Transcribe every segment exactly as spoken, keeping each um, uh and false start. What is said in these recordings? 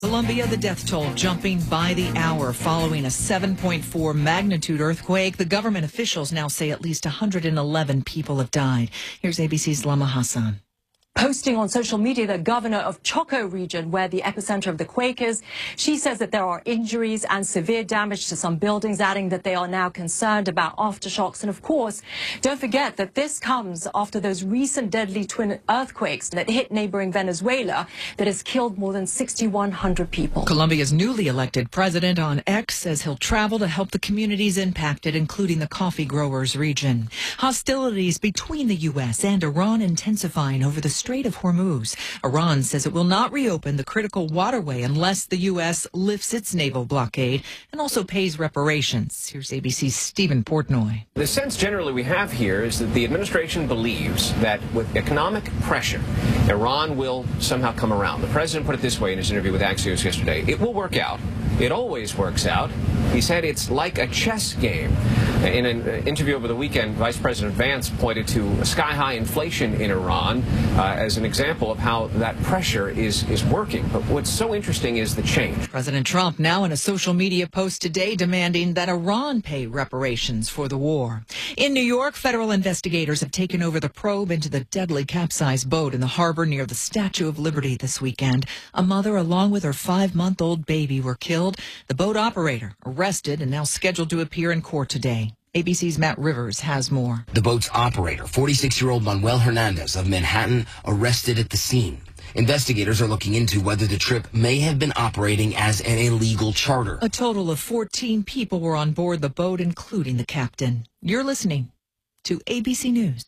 Colombia, the death toll jumping by the hour following a seven point four magnitude earthquake. The government officials now say at least one hundred eleven people have died. Here's A B C's Lama Hassan. Posting on social media, the governor of Choco region, where the epicenter of the quake is, she says that there are injuries and severe damage to some buildings, adding that they are now concerned about aftershocks. And of course, don't forget that this comes after those recent deadly twin earthquakes that hit neighboring Venezuela that has killed more than six thousand one hundred people. Colombia's newly elected president on X says he'll travel to help the communities impacted, including the coffee growers region. Hostilities between the U S and Iran intensifying over the Strait of Hormuz. Iran says it will not reopen the critical waterway unless the U S lifts its naval blockade and also pays reparations. Here's A B C's Stephen Portnoy. The sense generally we have here is that the administration believes that with economic pressure, Iran will somehow come around. The president put it this way in his interview with Axios yesterday: it will work out. It always works out. He said it's like a chess game. In an interview over the weekend, Vice President Vance pointed to sky-high inflation in Iran uh, as an example of how that pressure is, is working. But what's so interesting is the change. President Trump now in a social media post today demanding that Iran pay reparations for the war. In New York, federal investigators have taken over the probe into the deadly capsized boat in the harbor near the Statue of Liberty this weekend. A mother along with her five-month-old baby were killed. The boat operator arrested and now scheduled to appear in court today. A B C's Matt Rivers has more. The boat's operator, forty-six-year-old Manuel Hernandez of Manhattan, arrested at the scene. Investigators are looking into whether the trip may have been operating as an illegal charter. A total of fourteen people were on board the boat, including the captain. You're listening to A B C News.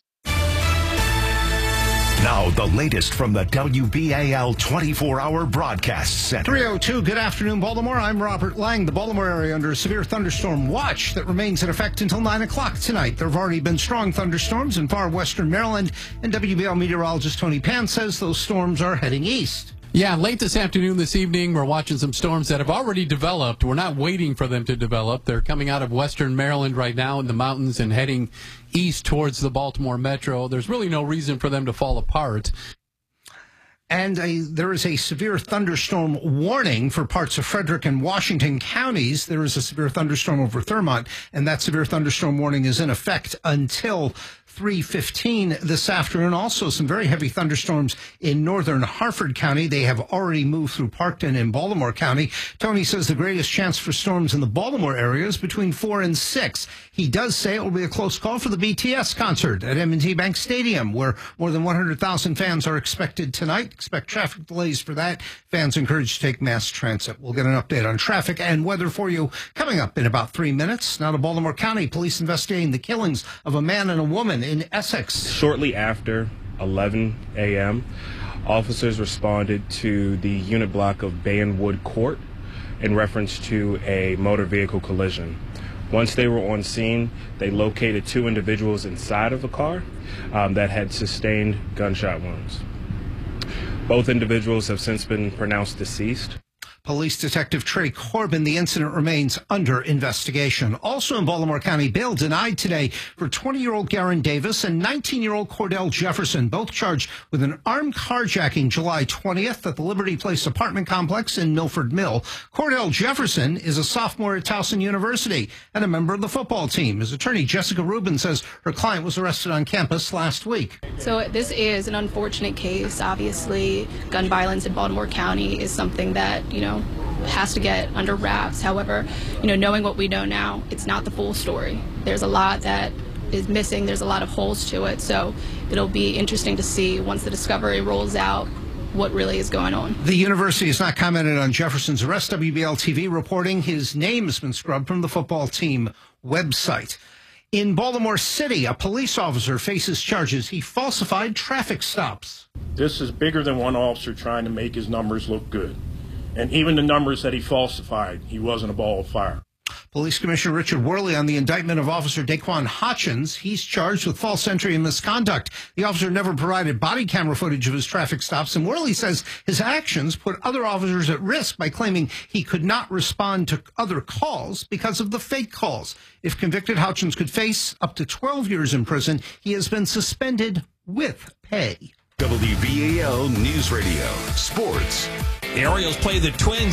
Now, the latest from the W B A L twenty-four hour broadcast center. three oh two, good afternoon, Baltimore. I'm Robert Lang. The Baltimore area under a severe thunderstorm watch that remains in effect until nine o'clock tonight. There have already been strong thunderstorms in far western Maryland, and W B A L meteorologist Tony Pan says those storms are heading east. Yeah, late this afternoon, this evening, we're watching some storms that have already developed. We're not waiting for them to develop. They're coming out of western Maryland right now in the mountains and heading east towards the Baltimore metro. There's really no reason for them to fall apart. And a, there is a severe thunderstorm warning for parts of Frederick and Washington counties. There is a severe thunderstorm over Thurmont, and that severe thunderstorm warning is in effect until three fifteen this afternoon. Also, some very heavy thunderstorms in northern Harford County. They have already moved through Parkton and Baltimore County. Tony says the greatest chance for storms in the Baltimore area is between four and six. He does say it will be a close call for the B T S concert at M and T Bank Stadium, where more than one hundred thousand fans are expected tonight. Expect traffic delays for that. Fans encouraged to take mass transit. We'll get an update on traffic and weather for you coming up in about three minutes. Now to Baltimore County. Police investigating the killings of a man and a woman in Essex. Shortly after eleven a m, officers responded to the unit block of Bayenwood Court in reference to a motor vehicle collision. Once they were on scene, they located two individuals inside of a car um, that had sustained gunshot wounds. Both individuals have since been pronounced deceased. Police Detective Trey Corbin, the incident remains under investigation. Also in Baltimore County, bail denied today for twenty-year-old Garen Davis and nineteen-year-old Cordell Jefferson, both charged with an armed carjacking July twentieth at the Liberty Place apartment complex in Milford Mill. Cordell Jefferson is a sophomore at Towson University and a member of the football team. His attorney, Jessica Rubin, says her client was arrested on campus last week. So this is an unfortunate case. Obviously, gun violence in Baltimore County is something that, you know, has to get under wraps. However, you know, knowing what we know now, it's not the full story. There's a lot that is missing. There's a lot of holes to it. So it'll be interesting to see once the discovery rolls out what really is going on. The university has not commented on Jefferson's arrest. W B L T V reporting his name has been scrubbed from the football team website. In Baltimore City, a police officer faces charges. He falsified traffic stops. This is bigger than one officer trying to make his numbers look good. And even the numbers that he falsified, he wasn't a ball of fire. Police Commissioner Richard Worley on the indictment of Officer Daquan Hutchins. He's charged with false entry and misconduct. The officer never provided body camera footage of his traffic stops, and Worley says his actions put other officers at risk by claiming he could not respond to other calls because of the fake calls. If convicted, Hutchins could face up to twelve years in prison. He has been suspended with pay. W B A L News Radio Sports. The Orioles play the Twins